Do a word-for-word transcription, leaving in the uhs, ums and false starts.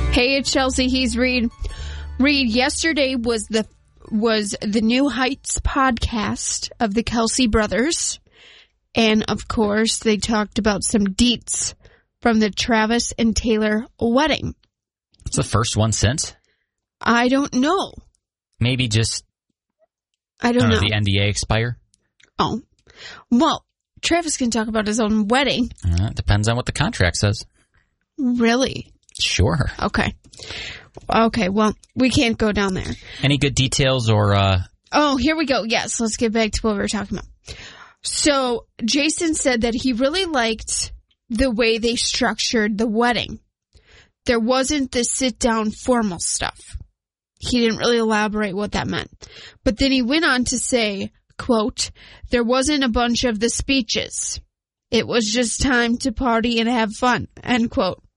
Hey, it's Chelsea. He's Reed. Reed, yesterday was the was the New Heights podcast of the Kelsey brothers. And, of course, they talked about some deets from the Travis and Taylor wedding. It's the first one since? I don't know. Maybe just, I don't, I don't know, know. the N D A expire? Oh. Well, Travis can talk about his own wedding. Uh, it depends on what the contract says. Really? Sure. Okay. Okay, well, we can't go down there. Any good details or... Uh... Oh, here we go. Yes, let's get back to what we were talking about. So, Jason said that he really liked the way they structured the wedding. There wasn't the sit-down formal stuff. He didn't really elaborate what that meant. But then he went on to say, quote, there wasn't a bunch of the speeches. It was just time to party and have fun, end quote.